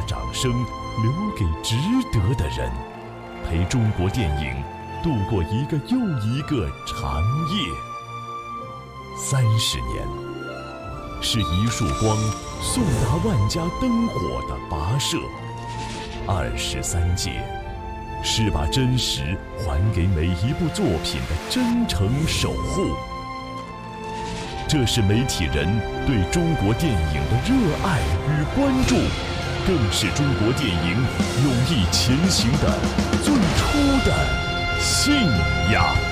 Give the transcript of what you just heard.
掌声留给值得的人，陪中国电影度过一个又一个长夜。30年，是一束光送达万家灯火的跋涉；23届，是把真实还给每一部作品的真诚守护。这是媒体人对中国电影的热爱与关注，更是中国电影勇毅前行的最初的信仰。